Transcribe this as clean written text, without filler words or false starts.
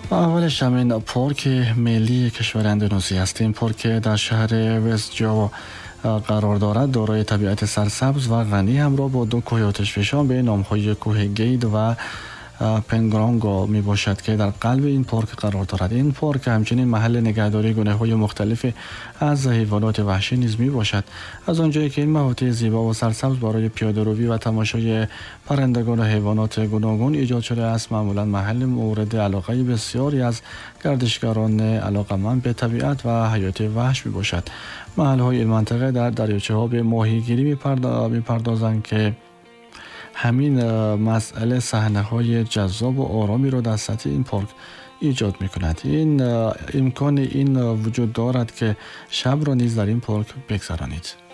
اولش همین پارک ملی کشور اندونزی است. این پارک در شهر وست جاوا قرار دارد، دارای طبیعت سرسبز و غنی همراه با دو کوه آتشفشان به نام‌های کوه گید و پنگرانگو می باشد که در قلب این پارک قرار دارد. این پارک همچنین محل نگهداری گونه‌های مختلف از حیوانات وحشی نیز می باشد. از آنجایی که این محوطه زیبا و سرسبز برای پیاده‌روی و تماشای پرندگان و حیوانات گوناگون ایجاد شده است، معمولا محل مورد علاقه بسیاری از گردشگران علاقه‌مند به طبیعت و حیات وحش می باشد. محل‌های این منطقه در دریاچه‌ها به ماهیگیری می‌پردازند که همین مسئله صحنه‌های جذاب و آرامی را در سطح این پارک ایجاد می‌کند. این امکان این وجود دارد که شب را نیز در این پارک بگذرانید.